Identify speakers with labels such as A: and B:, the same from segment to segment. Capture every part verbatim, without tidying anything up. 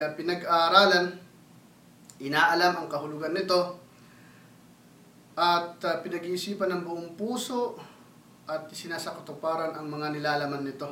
A: pinag-aaralan, inaalam ang kahulugan nito, at uh, pinag-iisipan ng buong puso at sinasakatuparan ang mga nilalaman nito.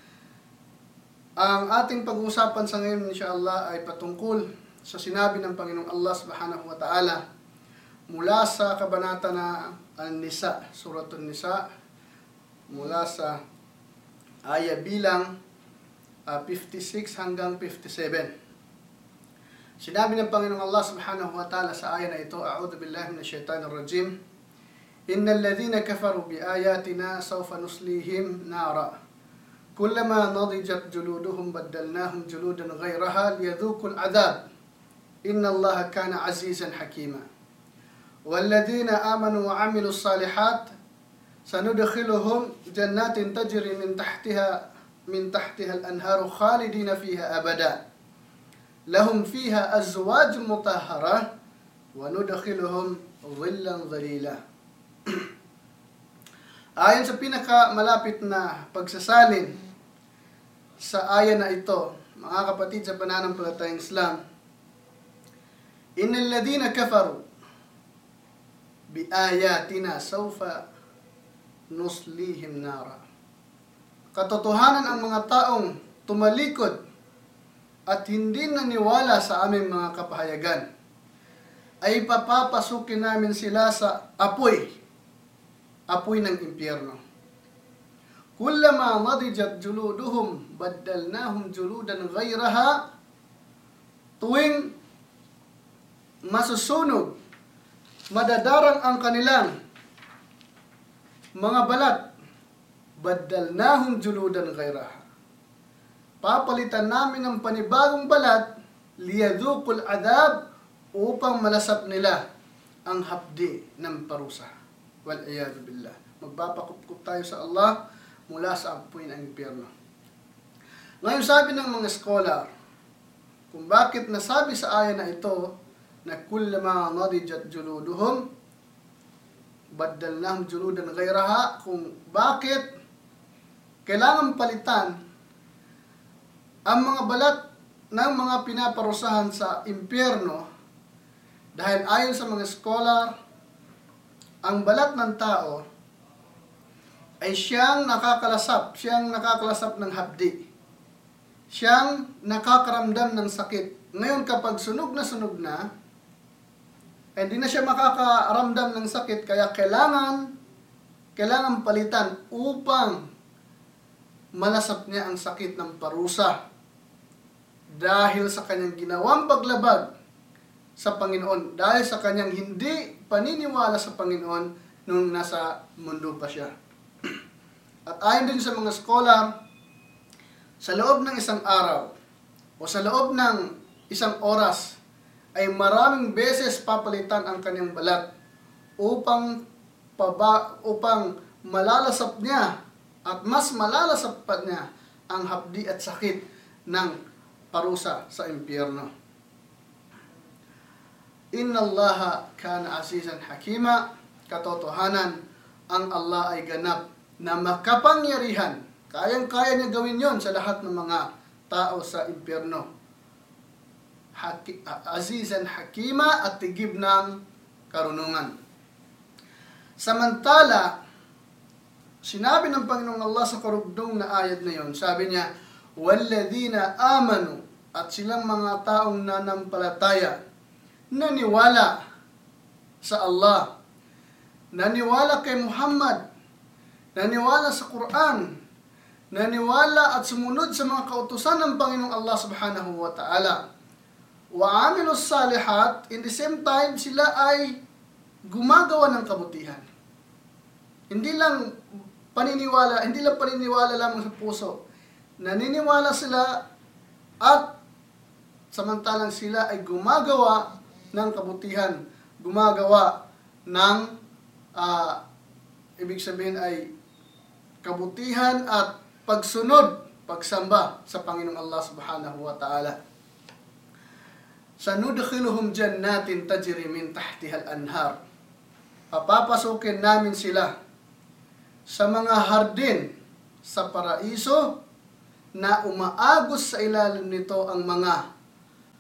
A: Ang ating pag-uusapan sa ngayon, insyaAllah, ay patungkol sa sinabi ng Panginoong Allah subhanahu wa ta'ala mula sa kabanata na An-Nisa, Suratun Nisa, mula sa aya bilang uh, fifty-six hanggang fifty-seven. Sinabi ng Panginoong Allah subhanahu wa ta'ala sa aya na ito, A'udhu billahi minash shaitanir rajim, Innal ladhina kafaru bi ayatina sawfa nuslihim nara. Kullama nadijat juluduhum baddalnahum juludan ghayraha liyadhukul adhab. Inna Allah kana azizan hakima. Walladhina amanu wa amilu salihat sanudkhiluhum jannatin tajri min tahtiha min tahtiha al-anharu khalidina fiha abada. Lahum fiha azwajun mutahharah wa nudkhiluhum dhillan dhalila. Ayon sa pinakamalapit na pagsasalin sa aya na ito, mga kapatid sa pananampalatayang Islam, Innal ladhina kafaru bi ayatina sawfa nuslihim nara. Katotohanan ang mga taong tumalikod at hindi naniwala sa aming mga kapahayagan, ay papapasukin namin sila sa apoy, apoy ng impyerno. Kullama nadijat juluduhum baddalnahum juludan ghayraha. Tuwing masusunog, madadarang ang kanilang mga balat, baddalnahum juludan ghayraha. Papalitan namin ng panibagong balat, liyadhukul adhab, upang malasap nila ang hapdi ng parusa. Wal-iyadu billah. Magpapakupkup tayo sa Allah mula sa apoy ng impyerno. Ngayon, sabi ng mga scholar, kung bakit nasabi sa aya na ito na kullama nadijat juluduhum baddalnahum juludan ghayraha, kung bakit kailangan palitan ang mga balat ng mga pinaparusahan sa impyerno, dahil ayon sa mga scholar, ang balat ng tao ay siyang nakakalasap, siyang nakakalasap ng hapdi, siyang nakakaramdam ng sakit. Ngayon, kapag sunog na sunog na, hindi na siya makakaramdam ng sakit, kaya kailangan, kailangan palitan upang malasap niya ang sakit ng parusa. Dahil sa kanyang ginawang paglabag sa Panginoon, dahil sa kanyang hindi paniniwala sa Panginoon nung nasa mundo pa siya. At ayon din sa mga scholar, sa loob ng isang araw o sa loob ng isang oras ay maraming beses papalitan ang kanyang balat upang paba, upang malalasap niya at mas malalasap pa niya ang hapdi at sakit ng parusa sa impyerno. Inna Allaha kana azizan hakima. Katotohanan, ang Allah ay ganap na makapangyarihan. Kayang-kaya niya gawin yon sa lahat ng mga tao sa impyerno. Haki, azizan hakima, at tigib ng karunungan. Samantala, sinabi ng Panginoong Allah sa karugdong na ayat na yon, sabi niya, Walladhina amanu, at silang mga taong nanampalataya, naniwala sa Allah, naniwala kay Muhammad, naniwala sa Quran, naniwala at sumunod sa mga kautusan ng Panginoong Allah subhanahu wa ta'ala. Wa amilus salihat, in the same time, sila ay gumagawa ng kabutihan. Hindi lang paniniwala, hindi lang paniniwala lamang sa puso. Naniniwala sila at samantalang sila ay gumagawa ng kabutihan, gumagawa ng uh, ibig sabihin ay kabutihan at pagsunod, pagsamba sa Panginoong Allah subhanahu wa ta'ala. Sanudkhiluhum jannatin tajri min tahtiha al-anhar. Papapasukin namin sila sa mga hardin sa paraiso na umaagos sa ilalim nito ang mga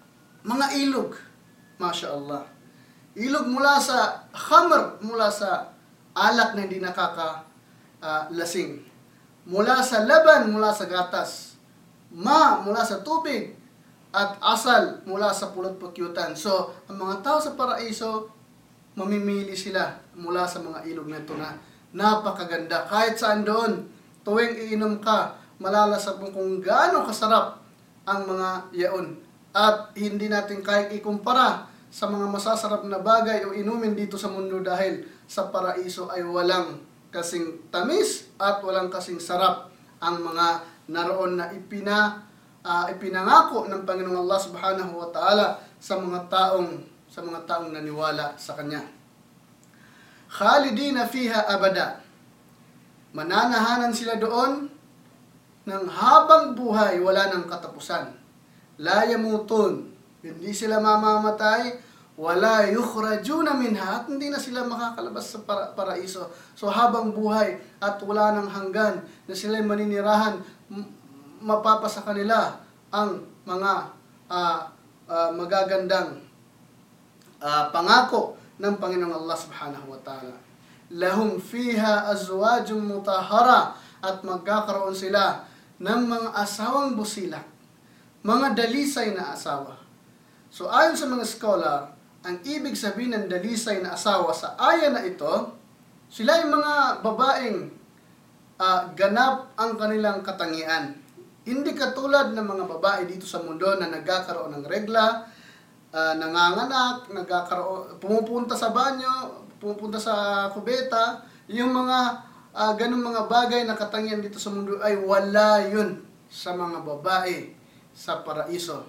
A: mga ilog. Masya Allah. Ilog mula sa khamr, mula sa alak na hindi nakaka-lasing. Mula sa laban, mula sa gatas. Ma, mula sa tubig. At asal, mula sa pulot pukyutan. So, ang mga tao sa paraiso, mamimili sila mula sa mga ilog na ito na napakaganda. Kahit saan doon, tuwing iinom ka, malalasap mo kung gaano kasarap ang mga yaon. At hindi natin kaya ikumpara sa mga masasarap na bagay o inumin dito sa mundo dahil sa paraiso ay walang kasing tamis at walang kasing sarap ang mga naroon na ipina, uh, ipinangako ng Panginoong Allah Subhanahu wa Ta'ala sa mga taong sa mga taong naniwala sa Kanya. Khalidina fiha abada. Mananahanan sila doon ng habang buhay, wala ng katapusan. La yamutun. Hindi sila mamamatay. Wala yukhrajuna minha. At hindi na sila makakalabas sa para paraiso. So habang buhay at wala ng hanggan na sila maninirahan, mapapasa kanila ang mga uh, uh, magagandang Uh, pangako ng Panginoong Allah Subhanahu wa Ta'ala. Lahum fiha azwajum mutahhara, at magkakaroon sila ng mga asawang busilak, mga dalisay na asawa. So ayon sa mga scholar, ang ibig sabihin ng dalisay na asawa sa aya na ito, sila ay mga babaeng uh, ganap ang kanilang katangian. Hindi katulad ng mga babae dito sa mundo na nagkakaroon ng regla, Uh, nanganganak, nagkakaroon, pumupunta sa banyo, pumupunta sa kubeta, yung mga uh, ganung mga bagay na katangian dito sa mundo ay wala yun sa mga babae sa paraiso.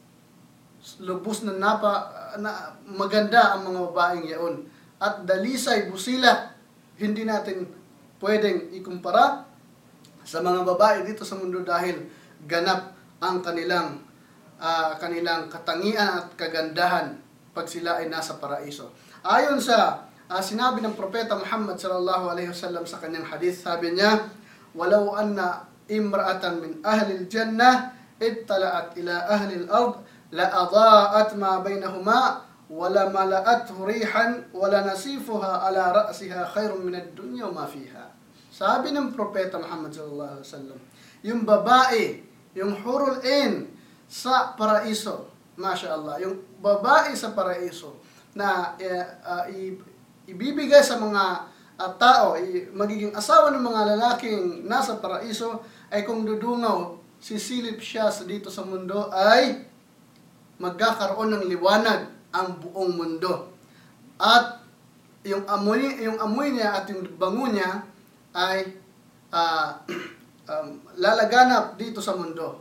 A: Lubos na napa, na maganda ang mga babaeng yaon. At dalisay, busila, hindi natin pwedeng ikumpara sa mga babae dito sa mundo dahil ganap ang kanilang Uh, kanilang katangian at kagandahan pag sila ay nasa paraiso. Ayon sa uh, sinabi ng Propeta Muhammad sallallahu alaihi wasallam sa kanyang hadith, sabi niya, "Walau anna imra'atan min ahli al-jannah ittala'at ila ahli al-ard la adaa'at ma bainahuma wa la mala'athu rihan wa la nasifuha ala ra'siha khairun min ad-dunya wa ma fiha." Sabi ng Propeta Muhammad sallallahu alaihi wasallam, yung babae, yung hurul ain sa paraiso, Masya Allah, yung babae sa paraiso na uh, uh, ibibigay sa mga uh, tao, i- magiging asawa ng mga lalaking nasa paraiso, ay kung dudungaw, sisilip siya sa dito sa mundo, ay magkakaroon ng liwanag ang buong mundo. At yung amoy, yung amoy niya at yung bango niya ay uh, um, lalaganap dito sa mundo.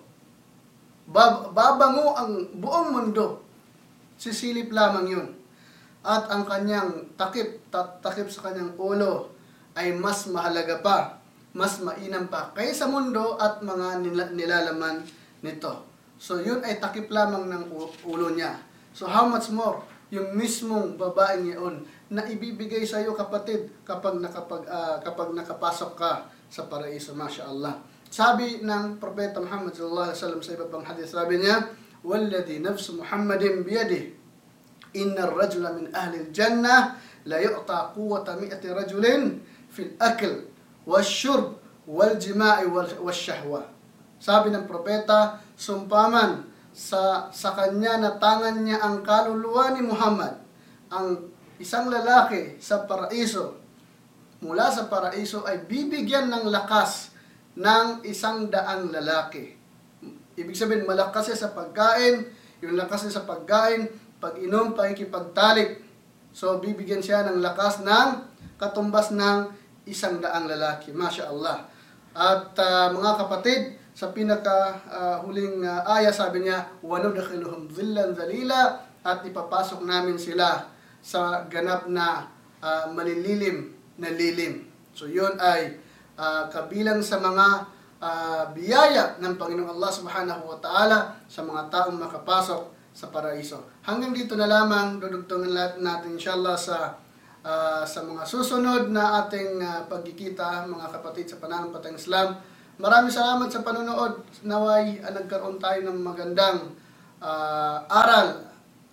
A: Babango ang buong mundo. Sisilip lamang yun. At ang kanyang takip, takip sa kanyang ulo ay mas mahalaga pa, mas mainam pa kaysa mundo at mga nilalaman nito. So yun ay takip lamang ng ulo niya. So how much more yung mismong babaeng yun na ibibigay sa iyo, kapatid, kapag nakapag uh, kapag nakapasok ka sa paraiso, Masya Allah. Sabi ng Propeta Muhammad sallallahu alaihi wasallam sa iba pang hadith, sabi niya, "Walladhi nafsu Muhammadin biyadihi, inna ar-rajula min ahli al-jannah la yu'ta quwwata mi'ati rajulin fil akl wash-shurb wal-jima'i wash-shahwa." Sabi ng Propeta, sumpaman sa sa kanya na tangan niya ang kaluluwa ni Muhammad, ang isang lalaki sa paraiso, mula sa paraiso ay bibigyan ng lakas ng isang daang lalaki. Ibig sabihin, malakas siya sa pagkain, yung lakas niya sa pagkain, pag-inom, pakikipagtalik. So, bibigyan siya ng lakas ng katumbas ng isang daang lalaki. Masya Allah. At uh, mga kapatid, sa pinaka uh, huling uh, aya, sabi niya, وَنُدْخِلُهُمْ ظِلًّا ذَلِيلًا, at ipapasok namin sila sa ganap na uh, malililim na lilim. So, yun ay Uh, kabilang sa mga uh, biyaya ng Panginoong Allah Subhanahu wa Ta'ala sa mga taong makapasok sa paraiso. Hanggang dito na lamang, dudugtungan natin inshallah sa uh, sa mga susunod na ating uh, pagkikita, mga kapatid sa pananampalatayang Islam. Maraming salamat sa panonood. Naway uh, nagkaroon tayo ng magandang uh, aral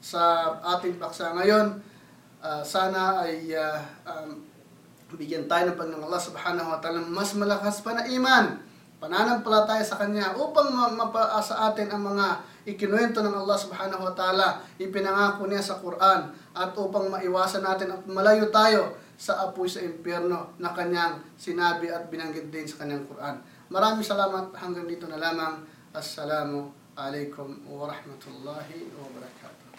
A: sa ating paksa ngayon. Uh, sana ay uh, um, bigyan tayo ng Panginoong Allah subhanahu wa ta'ala mas malakas pa na iman, pananampalataya sa Kanya upang mapaasa atin ang mga ikinuwento ng Allah subhanahu wa ta'ala, ipinangako niya sa Quran, at upang maiwasan natin at malayo tayo sa apoy sa impyerno na Kanyang sinabi at binanggit din sa Kanyang Quran. Maraming salamat. Hanggang dito na lamang. Assalamu alaikum wa rahmatullahi wa barakatuh.